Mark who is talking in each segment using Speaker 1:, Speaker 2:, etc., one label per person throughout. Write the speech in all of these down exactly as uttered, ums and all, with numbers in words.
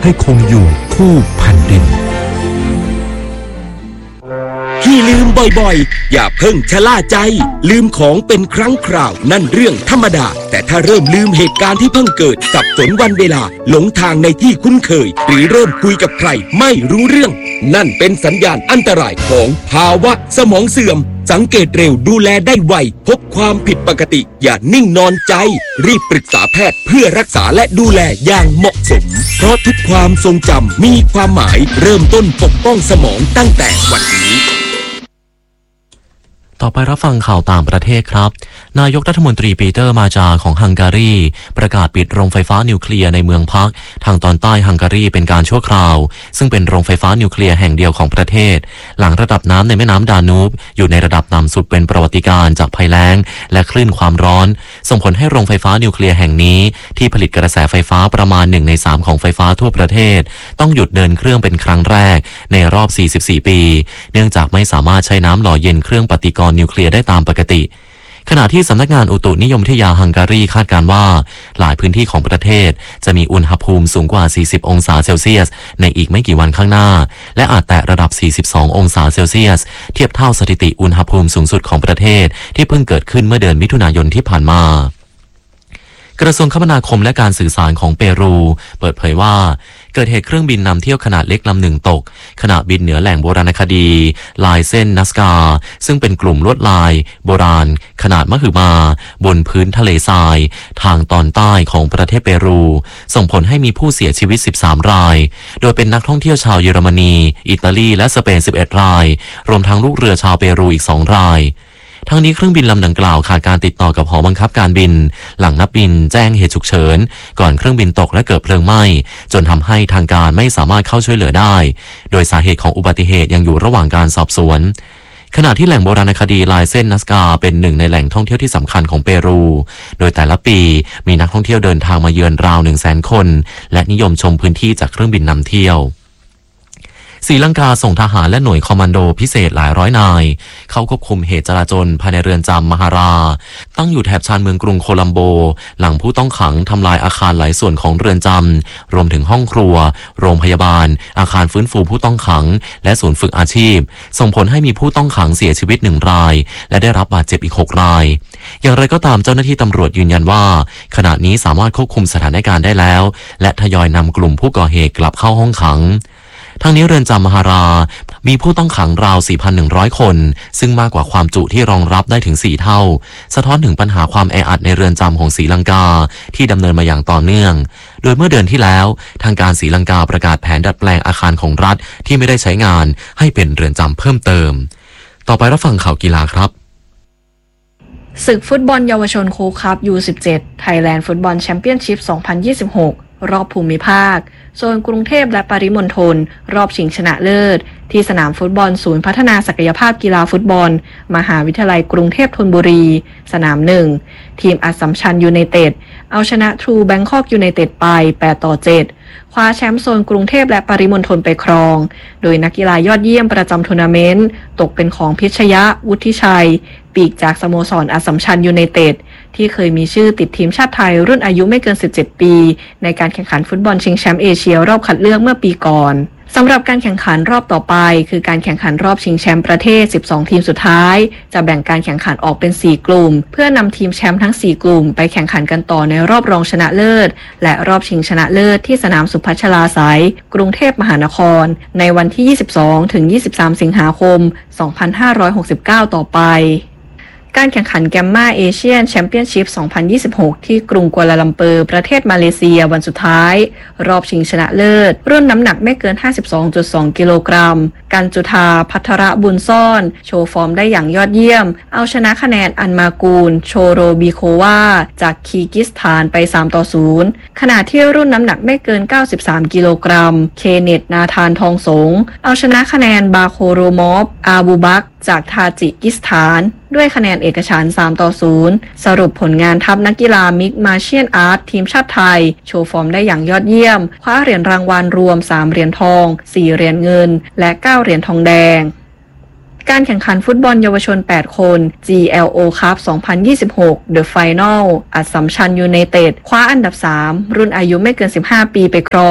Speaker 1: ให้คงอยู่คู่แผ่นดิน
Speaker 2: ที่ลืมบ่อยๆอย่าเพิ่งชะล่าใจลืมของเป็นครั้งคราวนั่นเรื่องธรรมดาแต่ถ้าเริ่มลืมเหตุการณ์ที่เพิ่งเกิดสับสนวันเวลาหลงทางในที่คุ้นเคยหรือเริ่มคุยกับใครไม่รู้เรื่องนั่นเป็นสัญญาณอันตรายของภาวะสมองเสื่อมสังเกตเร็วดูแลได้ไวพบความผิดปกติอย่านิ่งนอนใจรีบปรึกษาแพทย์เพื่อรักษาและดูแลอย่างเหมาะสมเพราะทุกความทรงจำมีความหมายเริ่มต้นปกป้องสมองตั้งแต่วันนี้
Speaker 3: ต่อไปรับฟังข่าวต่างประเทศครับนายกรัฐมนตรีปีเตอร์มาจาของฮังการีประกาศปิดโรงไฟฟ้านิวเคลียร์ในเมืองพักทางตอนใต้ฮังการีเป็นการชั่วคราวซึ่งเป็นโรงไฟฟ้านิวเคลียร์แห่งเดียวของประเทศหลังระดับน้ำในแม่น้ำดานูบอยู่ในระดับต่ำสุดเป็นประวัติการณ์จากภัยแล้งและคลื่นความร้อนส่งผลให้โรงไฟฟ้านิวเคลียร์แห่งนี้ที่ผลิตกระแสไฟฟ้าประมาณหนึ่งในสามของไฟฟ้าทั่วประเทศต้องหยุดเดินเครื่องเป็นครั้งแรกในรอบสี่สิบสี่ปีเนื่องจากไม่สามารถใช้น้ำหล่อเย็นเครื่องปฏิกรณ์นิวเคลียร์ได้ตามปกติขณะที่สำนักงานอุตุนิยมวิทยาฮังการีคาดการณ์ว่าหลายพื้นที่ของประเทศจะมีอุณหภูมิสูงกว่าสี่สิบองศาเซลเซียสในอีกไม่กี่วันข้างหน้าและอาจแตะระดับสี่สิบสององศาเซลเซียสเทียบเท่าสถิติอุณหภูมิสูงสุดของประเทศที่เพิ่งเกิดขึ้นเมื่อเดือนมิถุนายนที่ผ่านมากระทรวงคมนาคมและการสื่อสารของเปรูเปิดเผยว่าเกิดเหตุเครื่องบินนำเที่ยวขนาดเล็กลำหนึ่งตกขณะบินเหนือแหล่งโบราณคดีลายเส้นนัสกาซึ่งเป็นกลุ่มลวดลายโบราณขนาดมหึมาบนพื้นทะเลทรายทางตอนใต้ของประเทศเปรูส่งผลให้มีผู้เสียชีวิตสิบสามรายโดยเป็นนักท่องเที่ยวชาวเยอรมนีอิตาลีและสเปนสิบเอ็ดรายรวมทั้งลูกเรือชาวเปรูอีกสองรายทั้งนี้เครื่องบินลำดังกล่าวขาดการติดต่อกับหอบังคับการบินหลังนักบินแจ้งเหตุฉุกเฉินก่อนเครื่องบินตกและเกิดเพลิงไหม้จนทำให้ทางการไม่สามารถเข้าช่วยเหลือได้โดยสาเหตุของอุบัติเหตุยังอยู่ระหว่างการสอบสวนขณะที่แหล่งโบราณคดีลายเส้นนัสกาเป็นหนึ่งในแหล่งท่องเที่ยวที่สำคัญของเปรูโดยแต่ละปีมีนักท่องเที่ยวเดินทางมาเยือนราวหนึ่งแสนคนและนิยมชมพื้นที่จากเครื่องบินนำเที่ยวศรีลังกาส่งทหารและหน่วยคอมมานโดพิเศษหลายร้อยนายเข้าควบคุมเหตุจลาจลภายในเรือนจำมหาราตั้งอยู่แถบชานเมืองกรุงโคลัมโบหลังผู้ต้องขังทำลายอาคารหลายส่วนของเรือนจำรวมถึงห้องครัวโรงพยาบาลอาคารฟื้นฟูผู้ต้องขังและศูนย์ฝึกอาชีพส่งผลให้มีผู้ต้องขังเสียชีวิตหนึ่งรายและได้รับบาดเจ็บอีกหกรายอย่างไรก็ตามเจ้าหน้าที่ตำรวจยืนยันว่าขณะนี้สามารถควบคุมสถานการณ์ได้แล้วและทยอยนำกลุ่มผู้ก่อเหตุกลับเข้าห้องขังทั้งนี้เรือนจำมหารามีผู้ต้องขังราว สี่พันหนึ่งร้อย คนซึ่งมากกว่าความจุที่รองรับได้ถึงสี่เท่าสะท้อนถึงปัญหาความแออัดในเรือนจำของศรีลังกาที่ดำเนินมาอย่างต่อเนื่องโดยเมื่อเดือนที่แล้วทางการศรีลังกาประกาศแผนดัดแปลงอาคารของรัฐที่ไม่ได้ใช้งานให้เป็นเรือนจำเพิ่มเติมต่อไปรับฟังข่าวกีฬาครับ
Speaker 4: ศึกฟุตบอลเยาวชนโค้ชคัพ ยู สิบเจ็ด Thailand Football Championship สองพันยี่สิบหกรอบภูมิภาคโซนกรุงเทพและปริมณฑลรอบชิงชนะเลิศที่สนามฟุตบอลศูนย์พัฒนาศักยภาพกีฬาฟุตบอลมหาวิทยาลัยกรุงเทพธนบุรีสนามหนึ่งทีมอัสสัมชัญยูไนเต็ดเอาชนะทรูแบงคอกยูไนเต็ดไปแปดต่อเจ็ดคว้าแชมป์โซนกรุงเทพและปริมณฑลไปครองโดยนักกีฬายอดเยี่ยมประจำทัวร์นาเมนต์ตกเป็นของพิชยะวุฒิชัยปีกจากสโมสรอัสสัมชัญยูไนเต็ดที่เคยมีชื่อติดทีมชาติไทยรุ่นอายุไม่เกินสิบเจ็ดปีในการแข่งขันฟุตบอลชิงแชมป์เอเชียรอบคัดเลือกเมื่อปีก่อนสำหรับการแข่งขันรอบต่อไปคือการแข่งขันรอบชิงแชมป์ประเทศสิบสองทีมสุดท้ายจะแบ่งการแข่งขันออกเป็นสี่กลุ่มเพื่อนำทีมแชมป์ทั้งสี่กลุ่มไปแข่งขันกันต่อในรอบรองชนะเลิศและรอบชิงชนะเลิศที่สนามสุพัชลาไสยกรุงเทพมหานครในวันที่ยี่สิบสองถึงยี่สิบสามสิงหาคมสองพันห้าร้อยหกสิบเก้าต่อไปการแข่งขันแกมมาเอเชียนแชมเปี้ยนชิพ สองพันยี่สิบหก ที่กรุงกัวลาลัมเปอร์ประเทศมาเลเซียวันสุดท้ายรอบชิงชนะเลิศรุ่นน้ำหนักไม่เกิน ห้าสิบสองจุดสอง กิโลกรัมกันจุธาภัทรบุญซ่อนโชว์ฟอร์มได้อย่างยอดเยี่ยมเอาชนะคะแนนอันมากูลโชโรบีโควาจากคีร์กิสถานไปสามต่อศูนย์ขณะที่รุ่นน้ำหนักไม่เกินเก้าสิบสามกิโลกรัมเคเนตนาธานทองสงเอาชนะคะแนนบาโคโรมอฟอาบูบักจากทาจิกิสถานด้วยคะแนนเอกฉันท์สามต่อศูนย์สรุปผลงานทัพนักกีฬามิกมาเชียนอาร์ตทีมชาติไทยโชว์ฟอร์มได้อย่างยอดเยี่ยมคว้าเหรียญรางวัลรวมสามเหรียญทองสี่เหรียญเงินและเก้าเหรียญทองแดงการแข่งขันฟุตบอลเยาวชนแปดคน จี แอล โอ Cup สองพันยี่สิบหก The Final อัสสัมชัญยูไนเต็ดคว้าอันดับสามรุ่นอายุไม่เกินสิบห้าปีไปครอง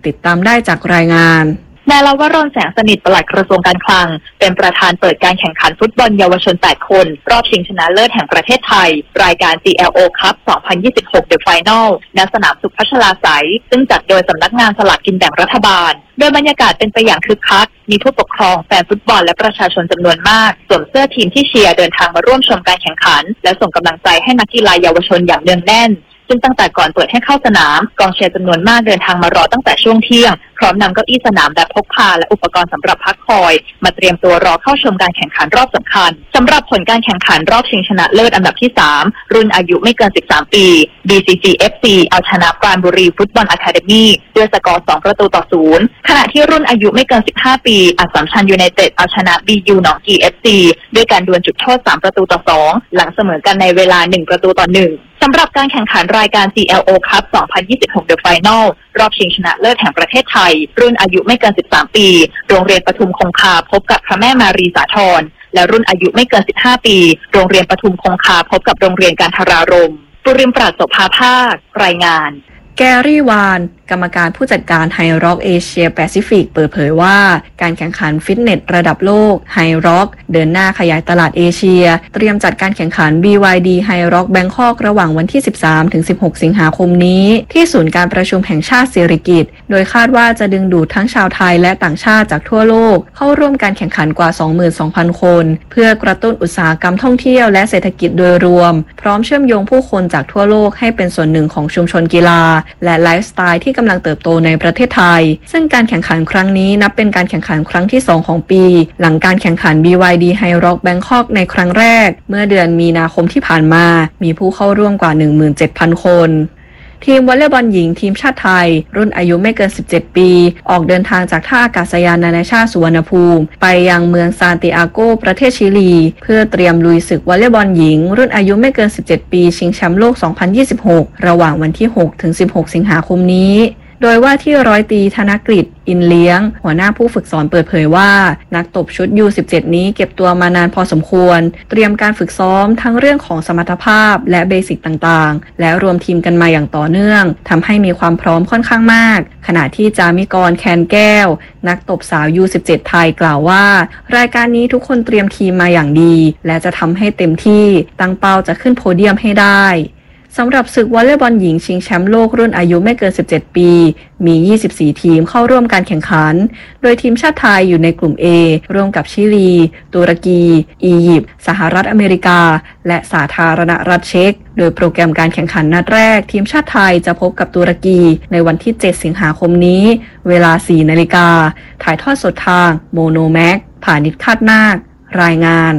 Speaker 4: ติดตามได้จากรายงาน
Speaker 5: นายลวรน แสงสนิทปลัดกระทรวงการคลังเป็นประธานเปิดการแข่งขันฟุตบอลเยาวชนแปดคนรอบชิงชนะเลิศแห่งประเทศไทยรายการ ซี แอล โอ Cup สองพันยี่สิบหก The Final ณ สนามสุขพัชราไสยซึ่งจัดโดยสำนักงานสลากกินแบ่งรัฐบาลโดยบรรยากาศเป็นไปอย่างคึกคักมีผู้ปกครองแฟนฟุตบอลและประชาชนจำนวนมากสวมเสื้อทีมที่เชียร์เดินทางมาร่วมชมการแข่งขันและส่งกำลังใจให้นักกีฬาเยาวชนอย่างเนืองแน่นซึ่งตั้งแต่ก่อนเปิดให้เข้าสนามกองเชียร์จำนวนมากเดินทางมารอตั้งแต่ช่วงเที่ยงพร้อมนำเก้าอี้สนามแบบพกพาและอุปกรณ์สำหรับพักคอยมาเตรียมตัวรอเข้าชมการแข่งขันรอบสำคัญสำหรับผลการแข่งขันรอบชิงชนะเลิศอันดับที่สามรุ่นอายุไม่เกินสิบสามปี บี ซี ซี เอฟ ซี เอาชนะปราณบุรีฟุตบอลอะคาเดมี่ด้วยสกอร์สองประตูต่อศูนย์ขณะที่รุ่นอายุไม่เกินสิบห้าปีอัสสัมชัญยูไนเต็ดเอาชนะ บี ยู หนองกี เอฟ ซี ด้วยการดวลจุดโทษสามประตูต่อสองหลังเสมอกันในเวลาหนึ่งประตูต่อหนึ่งสำหรับการแข่งขันรายการ ซี แอล โอ Cup สองพันยี่สิบหก The Final รอบชิงชนะเลิศแห่งประเทศไทยรุ่นอายุไม่เกินสิบสามปีโรงเรียนปทุมคงคาพบกับพระแม่มารีสาธรและรุ่นอายุไม่เกินสิบห้าปีโรงเรียนปทุมคงคาพบกับโรงเรียนการทรารมปุริมปราศโสภาภาครายงาน
Speaker 4: แกรี่วานกรรมการผู้จัดการไฮร็อกเอเชียแปซิฟิกเปิดเผยว่าการแข่งขันฟิตเนสระดับโลกไฮร็อกเดินหน้าขยายตลาดเอเชียเตรียมจัดการแข่งขัน บี วาย ดี High Rock Bangkok ระหว่างวันที่ สิบสามถึงสิบหก สิงหาคมนี้ที่ศูนย์การประชุมแห่งชาติสิริกิติ์โดยคาดว่าจะดึงดูดทั้งชาวไทยและต่างชาติจากทั่วโลกเข้าร่วมการแข่งขันกว่า สองหมื่นสองพัน คนเพื่อกระตุ้นอุตสาหกรรมท่องเที่ยวและเศรษฐกิจโดยรวมพร้อมเชื่อมโยงผู้คนจากทั่วโลกให้เป็นส่วนหนึ่งของชุมชนกีฬาและไลฟ์สไตล์ที่กำลังเติบโตในประเทศไทยซึ่งการแข่งขันครั้งนี้นับเป็นการแข่งขันครั้งที่สองของปีหลังการแข่งขัน บี วาย ดี High Rock Bangkok ในครั้งแรกเมื่อเดือนมีนาคมที่ผ่านมามีผู้เข้าร่วมกว่า หนึ่งหมื่นเจ็ดพัน คนทีมวอลเลย์บอลหญิงทีมชาติไทยรุ่นอายุไม่เกินสิบเจ็ดปีออกเดินทางจากท่าอากาศยานนานาชาติสุวรรณภูมิไปยังเมืองซานติอาโกประเทศชิลีเพื่อเตรียมลุยศึกวอลเลย์บอลหญิงรุ่นอายุไม่เกินสิบเจ็ดปีชิงแชมป์โลก สองพันยี่สิบหก ระหว่างวันที่ หกถึงสิบหก สิงหาคมนี้โดยว่าที่ร้อยตรีธนกฤษอินเลี้ยงหัวหน้าผู้ฝึกสอนเปิดเผยว่านักตบชุด ยู สิบเจ็ด นี้เก็บตัวมานานพอสมควรเตรียมการฝึกซ้อมทั้งเรื่องของสมรรถภาพและเบสิกต่างๆและรวมทีมกันมาอย่างต่อเนื่องทำให้มีความพร้อมค่อนข้างมากขณะที่จามิกรแคนแก้วนักตบสาว ยู สิบเจ็ด ไทยกล่าวว่ารายการนี้ทุกคนเตรียมทีมมาอย่างดีและจะทำให้เต็มที่ตั้งเป้าจะขึ้นโพเดียมให้ได้สำหรับศึกวอลเลย์บอลหญิงชิงแชมป์โลกรุ่นอายุไม่เกินสิบเจ็ดปีมียี่สิบสี่ทีมเข้าร่วมการแข่งขันโดยทีมชาติไทยอยู่ในกลุ่ม A ร่วมกับชิลีตุรกีอียิปต์สหรัฐอเมริกาและสาธารณรัฐเช็กโดยโปรแกรมการแข่งขันนัดแรกทีมชาติไทยจะพบกับตุรกีในวันที่เจ็ดสิงหาคมนี้เวลา สี่นาฬิกาถ่ายทอดสดทางโมโนแม็กผานิชคาดนาครายงาน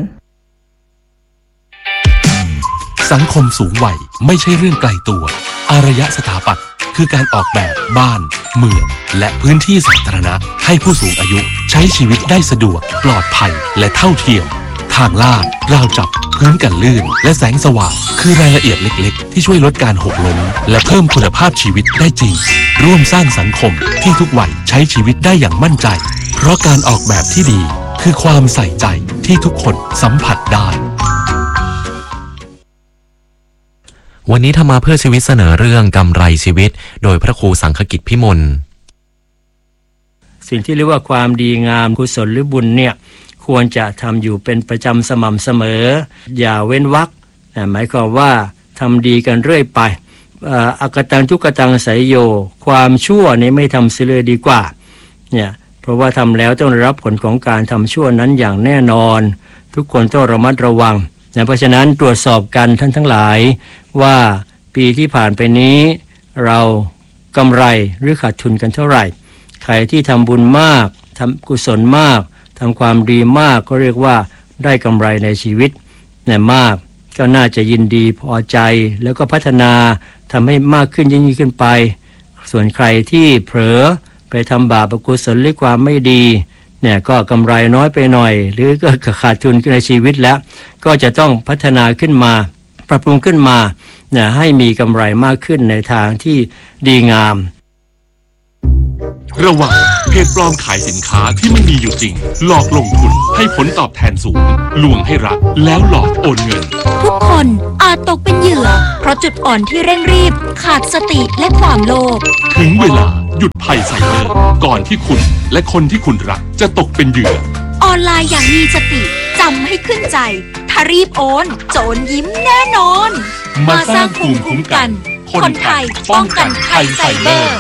Speaker 1: สังคมสูงวัยไม่ใช่เรื่องไกลตัวอารยสถาปัตย์คือการออกแบบบ้านเมืองและพื้นที่สาธารณะให้ผู้สูงอายุใช้ชีวิตได้สะดวกปลอดภัยและเท่าเทียมทางลาดราวจับพื้นกันลื่นและแสงสว่างคือรายละเอียดเล็กๆที่ช่วยลดการหกล้มและเพิ่มคุณภาพชีวิตได้จริงร่วมสร้างสังคมที่ทุกวัยใช้ชีวิตได้อย่างมั่นใจเพราะการออกแบบที่ดีคือความใส่ใจที่ทุกคนสัมผัสได้
Speaker 3: วันนี้ธรรมาเพื่อชีวิตเสนอเรื่องกำไรชีวิตโดยพระครูสังฆกิจพิมล
Speaker 6: สิ่งที่เรียกว่าความดีงามกุศลหรือบุญเนี่ยควรจะทำอยู่เป็นประจำสม่ำเสมออย่าเว้นวรรคหมายความว่าทำดีกันเรื่อยไปอักตังทุกตังไสยโยความชั่วนี่ไม่ทำเสียเลยดีกว่าเนี่ยเพราะว่าทำแล้วต้องได้รับผลของการทำชั่วนั้นอย่างแน่นอนทุกคนต้องระมัดระวังเพราะฉะนั้นตรวจสอบกันท่านทั้งหลายว่าปีที่ผ่านไปนี้เรากำไรหรือขาดทุนกันเท่าไหร่ใครที่ทำบุญมากทำกุศลมากทำความดีมากก็เรียกว่าได้กำไรในชีวิตเนี่ยมากก็น่าจะยินดีพอใจแล้วก็พัฒนาทำให้มากขึ้นยิ่งขึ้นไปส่วนใครที่เผลอไปทำบาปอกุศลหรือความไม่ดีเนี่ยก็กำไรน้อยไปหน่อยหรือก็ขาดทุนในชีวิตแล้วก็จะต้องพัฒนาขึ้นมาปรับปรุงขึ้นมาเนี่ยให้มีกำไรมากขึ้นในทางที่ดีงาม
Speaker 1: ระวังเพจปลอมขายสินค้าที่ไม่มีอยู่จริงหลอกลงทุนให้ผลตอบแทนสูงลวงให้รักแล้วหลอกโอนเงิน
Speaker 7: ทุกคนอาจตกเป็นเหยื่อเพราะจุดอ่อนที่เร่งรีบขาดสติและความโลภ
Speaker 1: ถึงเวลาหยุดภัยไซเบอร์ก่อนที่คุณและคนที่คุณรักจะตกเป็นเหยื่อ
Speaker 7: ออนไลน์อย่างมีสติจำให้ขึ้นใจถ้ารีบโอนโจรยิ้มแน่นอน
Speaker 1: มาสร้างภูมิคุ้มกันคนไทยป้องกันภัยไซเบอร์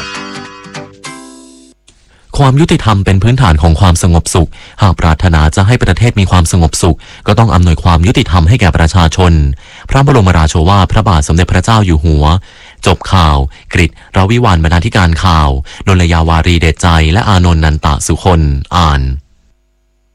Speaker 3: ความยุติธรรมเป็นพื้นฐานของความสงบสุขหากปรารถนาจะให้ประเทศมีความสงบสุขก็ต้องอำนวยความยุติธรรมให้แก่ประชาชนพระบรมราโชวาทพระบาทสมเด็จพระเจ้าอยู่หัวจบข่าวกฤษรวิวรรณบรรณาธิการข่าวนนลยาวารีเดชใจและอานนท์นันตะสุคนอ่าน